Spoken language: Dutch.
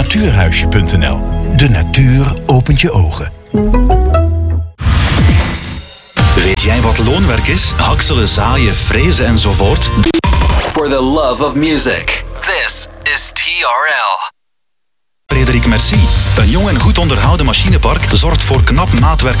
Natuurhuisje.nl. De natuur opent je ogen. Weet jij wat loonwerk is? Hakselen, zaaien, frezen enzovoort? For the love of music, this is TRL. Frederik Merci. Een jong en goed onderhouden machinepark zorgt voor knap maatwerk